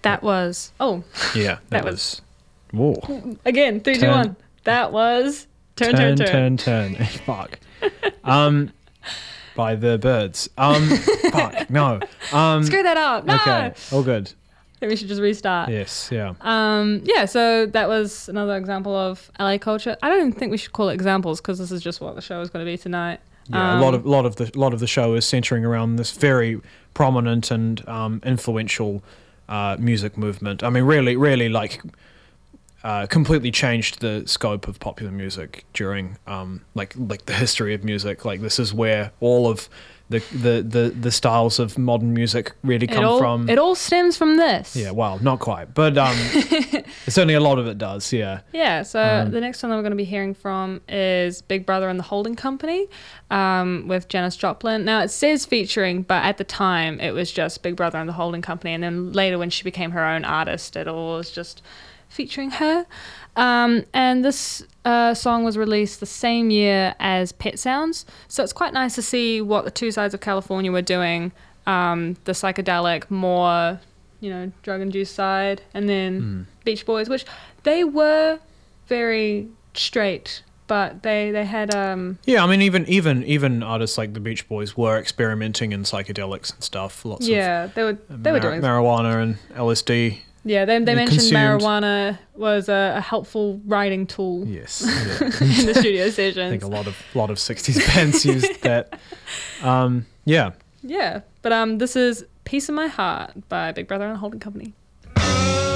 That was... Oh. Yeah, that was... Whoa. Again, 3, 2, 1. That was... Turn. Fuck. By the Birds. Fuck, no. Screw that up. No. Okay, all good. I think we should just restart. Yes, yeah. Yeah, so that was another example of LA culture. I don't even think we should call it examples because this is just what the show is going to be tonight. Yeah, a lot of the show is centering around this very prominent and influential music movement. I mean, really like completely changed the scope of popular music during like the history of music. Like this is where all of the styles of modern music really come from. It all stems from this. Yeah, well, not quite, but certainly a lot of it does. Yeah. Yeah. So the next one that we're going to be hearing from is Big Brother and the Holding Company with Janis Joplin. Now it says featuring, but at the time it was just Big Brother and the Holding Company, and then later when she became her own artist, it all was just featuring her. And this song was released the same year as Pet Sounds, so it's quite nice to see what the two sides of California were doing, the psychedelic, more, drug-induced side, and then Beach Boys, which they were very straight, but they had yeah, I mean even artists like the Beach Boys were experimenting in psychedelics and stuff. Lots of they were doing marijuana and LSD. Yeah, they mentioned consumed. Marijuana was a helpful writing tool. Yes, in the studio sessions. I think a lot of 60s bands used that. Yeah. Yeah, but this is Piece of My Heart by Big Brother and the Holding Company.